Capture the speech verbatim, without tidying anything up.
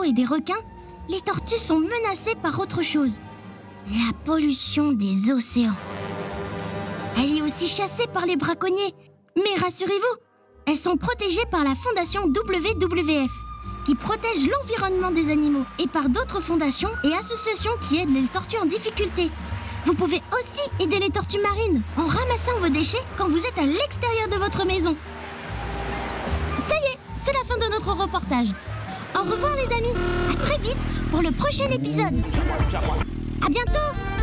coraux et des requins, les tortues sont menacées par autre chose. La pollution des océans. Elle est aussi chassée par les braconniers. Mais rassurez-vous, elles sont protégées par la fondation W W F, qui protège l'environnement des animaux, et par d'autres fondations et associations qui aident les tortues en difficulté. Vous pouvez aussi aider les tortues marines en ramassant vos déchets quand vous êtes à l'extérieur de votre maison. Ça y est, c'est la fin de notre reportage. Au revoir les amis, à très vite pour le prochain épisode. À bientôt.